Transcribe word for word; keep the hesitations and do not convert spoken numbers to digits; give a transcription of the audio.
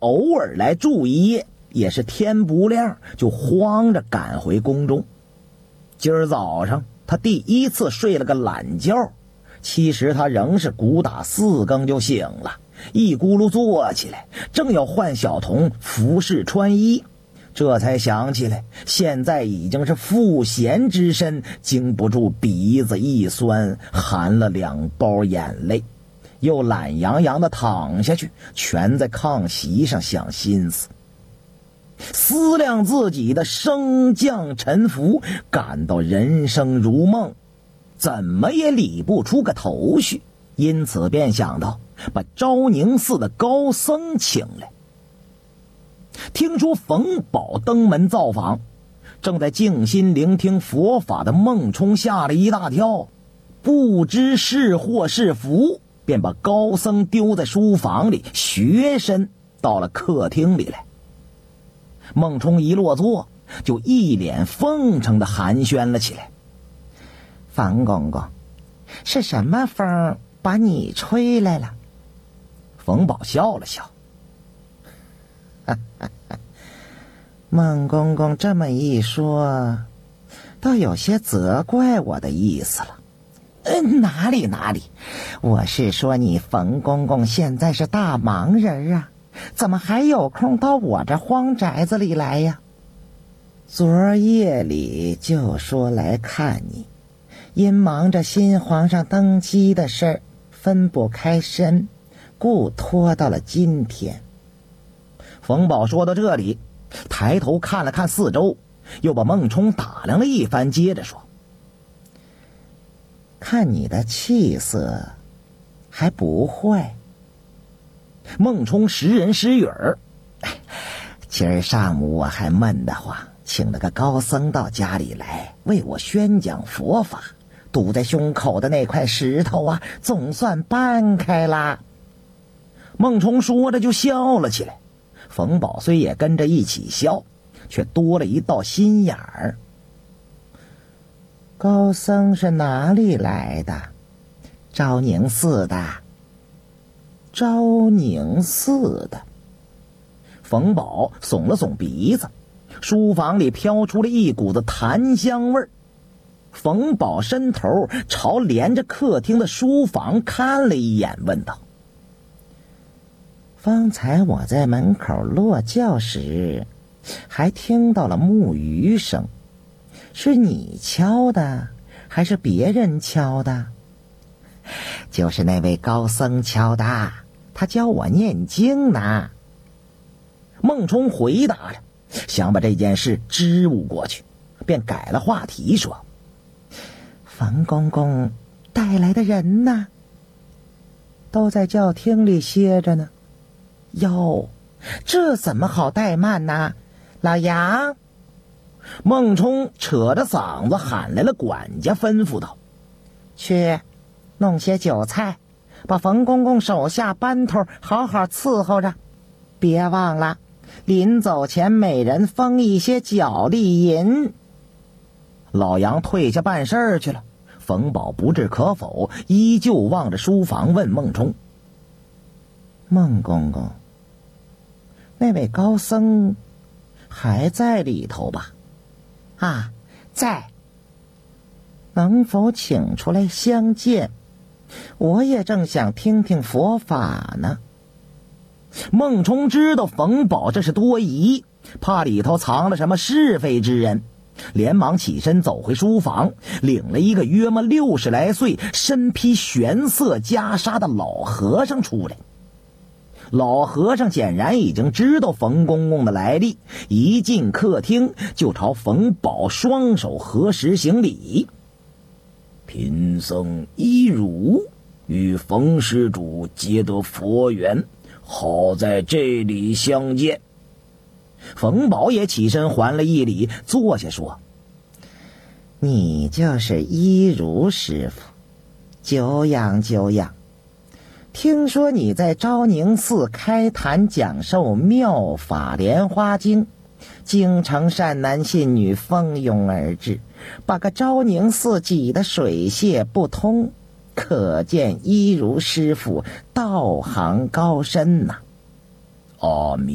偶尔来住一夜，也是天不亮就慌着赶回宫中。今儿早上他第一次睡了个懒觉，其实他仍是鼓打四更就醒了，一咕噜坐起来，正要唤小童服侍穿衣，这才想起来现在已经是赋闲之身，经不住鼻子一酸，含了两包眼泪，又懒洋洋地躺下去，全在炕席上想心思，思量自己的升降沉浮，感到人生如梦，怎么也理不出个头绪，因此便想到把昭宁寺的高僧请来。听说冯保登门造访，正在静心聆听佛法的孟冲吓了一大跳，不知是祸是福，便把高僧丢在书房里，学身到了客厅里来。孟冲一落座，就一脸奉承地寒暄了起来：“冯公公，是什么风把你吹来了？”冯保笑了笑：“哈哈哈，孟公公这么一说，倒有些责怪我的意思了。呃，哪里哪里，我是说你冯公公现在是大忙人啊，怎么还有空到我这荒宅子里来呀？昨儿夜里就说来看你，因忙着新皇上登基的事儿，分不开身，故拖到了今天。”冯保说到这里，抬头看了看四周，又把孟冲打量了一番，接着说：“看你的气色还不坏。”孟冲识人识语儿：“今儿上午我还闷得慌，请了个高僧到家里来为我宣讲佛法，堵在胸口的那块石头啊，总算搬开啦。”孟冲说着就笑了起来，冯保虽也跟着一起笑，却多了一道心眼儿。“高僧是哪里来的？”“昭宁寺的。”“昭宁寺的。”冯保耸了耸鼻子，书房里飘出了一股子檀香味儿。冯保伸头朝连着客厅的书房看了一眼，问道：“方才我在门口落轿时，还听到了木鱼声，是你敲的，还是别人敲的？”“就是那位高僧敲的，他教我念经呢。”孟冲回答着，想把这件事支吾过去，便改了话题说：“冯公公带来的人呢？”“都在教厅里歇着呢。”“哟，这怎么好怠慢呢？老杨！”孟冲扯着嗓子喊来了管家，吩咐道：“去弄些酒菜，把冯公公手下班头好好伺候着，别忘了临走前每人封一些脚力银。”老杨退下办事儿去了，冯保不置可否，依旧望着书房问孟冲：“孟公公，那位高僧还在里头吧？”“啊，在。”“能否请出来相见？我也正想听听佛法呢。”孟冲知道冯保这是多疑，怕里头藏了什么是非之人，连忙起身走回书房，领了一个约莫六十来岁、身披玄色袈裟的老和尚出来。老和尚显然已经知道冯公公的来历，一进客厅就朝冯保双手合十行礼：“贫僧一如与冯施主结得佛缘，好在这里相见。”冯保也起身还了一礼，坐下说：“你就是一如师傅，久仰久仰。听说你在昭宁寺开坛讲授《妙法莲花经》，京城善男信女蜂拥而至，把个昭宁寺挤得水泄不通，可见一如师傅道行高深呐。”“阿弥